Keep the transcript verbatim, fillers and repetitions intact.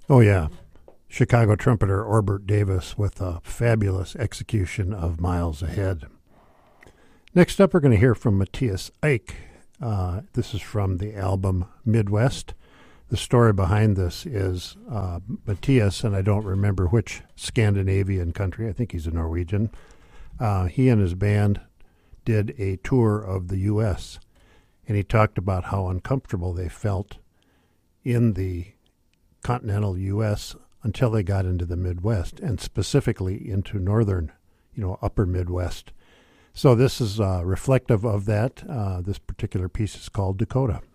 Oh, yeah. Chicago trumpeter Orbert Davis with a fabulous execution of Miles Ahead. Next up, we're going to hear from Matthias Eick. Uh, this is from the album Midwest. The story behind this is uh, Matthias, and I don't remember which Scandinavian country, I think he's a Norwegian, uh, he and his band did a tour of the U S, and he talked about how uncomfortable they felt in the continental U S until they got into the Midwest, and specifically into northern, you know, upper Midwest. So this is uh, reflective of that. Uh, this particular piece is called Dakota.